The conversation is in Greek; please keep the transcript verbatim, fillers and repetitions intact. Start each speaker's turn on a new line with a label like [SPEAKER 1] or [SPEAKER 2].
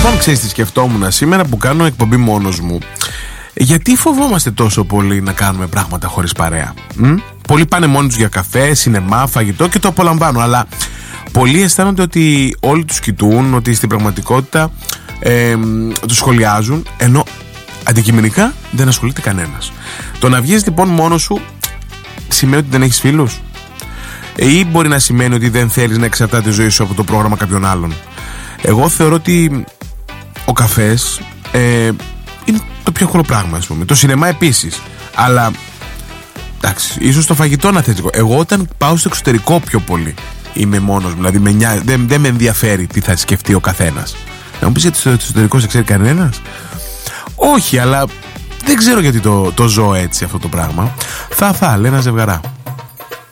[SPEAKER 1] Λοιπόν, ξέρεις τι σκεφτόμουν σήμερα που κάνω εκπομπή μόνος μου? Γιατί φοβόμαστε τόσο πολύ να κάνουμε πράγματα χωρίς παρέα? Μ? Πολλοί πάνε μόνοι τους για καφέ, σινεμά, φαγητό και το απολαμβάνουν. Αλλά πολλοί αισθάνονται ότι όλοι τους κοιτούν, ότι στην πραγματικότητα ε, τους σχολιάζουν, ενώ αντικειμενικά δεν ασχολείται κανένας. Το να βγεις λοιπόν μόνος σου σημαίνει ότι δεν έχεις φίλους? Ή μπορεί να σημαίνει ότι δεν θέλεις να εξαρτάται τη ζωή σου από το πρόγραμμα κάποιον άλλον? Εγώ θεωρώ ότι ο καφές ε, είναι το πιο εύκολο πράγμα, ας πούμε. Το σινεμά επίσης. Αλλά εντάξει, ίσως το φαγητό να θες. Εγώ όταν πάω στο εξωτερικό πιο πολύ είμαι μόνος μου. Δηλαδή με νιά, δεν, δεν με ενδιαφέρει τι θα σκεφτεί ο καθένας. Να μου πεις γιατί στο εξωτερικό σε ξέρει κανένας? Όχι, αλλά δεν ξέρω γιατί το, το ζω έτσι αυτό το πράγμα. Θα θα, λέει ένα ζευγαρά.